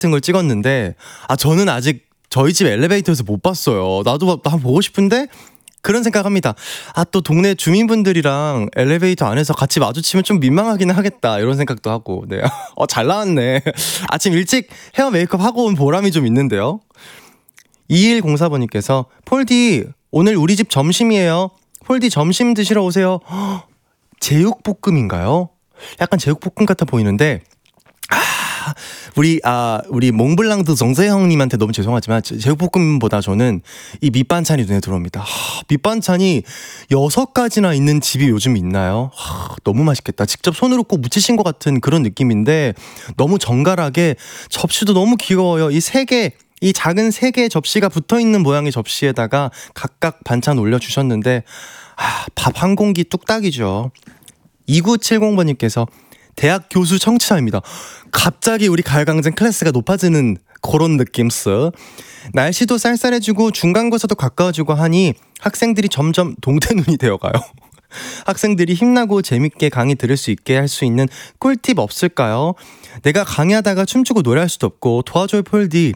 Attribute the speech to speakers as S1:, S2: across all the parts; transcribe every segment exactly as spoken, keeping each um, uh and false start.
S1: 같은 걸 찍었는데 아 저는 아직 저희 집 엘리베이터에서 못 봤어요. 나도 한번 보고 싶은데 그런 생각합니다. 아 또 동네 주민분들이랑 엘리베이터 안에서 같이 마주치면 좀 민망하기는 하겠다 이런 생각도 하고. 네. 어, 잘 나왔네. 아침 일찍 헤어 메이크업 하고 온 보람이 좀 있는데요. 이일공사 번님께서 폴디 오늘 우리 집 점심이에요. 폴디 점심 드시러 오세요. 허, 제육볶음인가요? 약간 제육볶음 같아 보이는데 아 우리 아 우리 몽블랑드 정세형님한테 너무 죄송하지만 제육볶음보다 저는 이 밑반찬이 눈에 들어옵니다. 하, 밑반찬이 여섯 가지나 있는 집이 요즘 있나요? 하, 너무 맛있겠다. 직접 손으로 꼭 무치신 것 같은 그런 느낌인데 너무 정갈하게 접시도 너무 귀여워요. 이 세 개 이 작은 세 개의 접시가 붙어있는 모양의 접시에다가 각각 반찬 올려주셨는데 아, 밥 한 공기 뚝딱이죠. 이구칠공 번님께서 대학 교수 청취자입니다. 갑자기 우리 가요강장 클래스가 높아지는 그런 느낌스. 날씨도 쌀쌀해지고 중간고사도 가까워지고 하니 학생들이 점점 동태눈이 되어가요. 학생들이 힘나고 재밌게 강의 들을 수 있게 할 수 있는 꿀팁 없을까요? 내가 강의하다가 춤추고 노래할 수도 없고 도와줘요 폴디.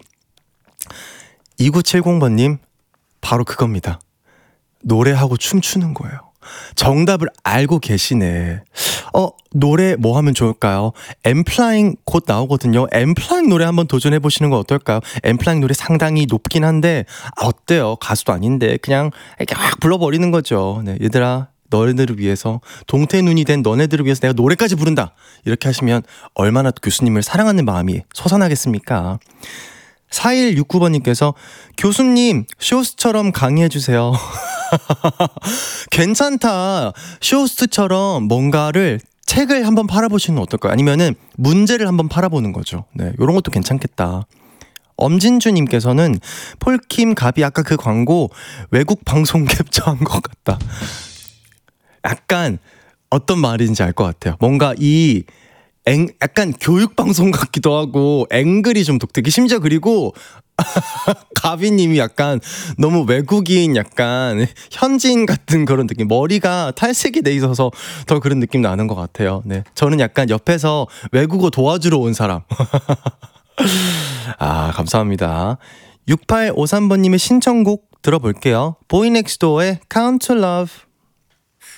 S1: 이구칠공 번님 바로 그겁니다. 노래하고 춤추는 거예요. 정답을 알고 계시네. 어 노래 뭐 하면 좋을까요? 엠플라잉 곧 나오거든요. 엠플라잉 노래 한번 도전해보시는 건 어떨까요? 엠플라잉 노래 상당히 높긴 한데 아, 어때요? 가수도 아닌데 그냥 이렇게 확 불러버리는 거죠. 네, 얘들아 너네들을 위해서 동태눈이 된 너네들을 위해서 내가 노래까지 부른다. 이렇게 하시면 얼마나 교수님을 사랑하는 마음이 솟아나겠습니까? 사일육구 번님께서 교수님 쇼호스트처럼 강의해주세요. 괜찮다. 쇼호스트처럼 뭔가를 책을 한번 팔아보시는 건 어떨까요? 아니면은 문제를 한번 팔아보는 거죠. 네, 이런 것도 괜찮겠다. 엄진주님께서는 폴킴 가비 아까 그 광고 외국 방송 캡처한 것 같다. 약간 어떤 말인지 알 것 같아요. 뭔가 이 앵, 약간 교육방송 같기도 하고 앵글이 좀 독특해. 심지어 그리고 가비님이 약간 너무 외국인 약간 현지인 같은 그런 느낌. 머리가 탈색이 돼 있어서 더 그런 느낌 나는 것 같아요. 네, 저는 약간 옆에서 외국어 도와주러 온 사람. 아 감사합니다. 육팔오삼 번님의 신청곡 들어볼게요. 보이넥스도어의 Count to Love.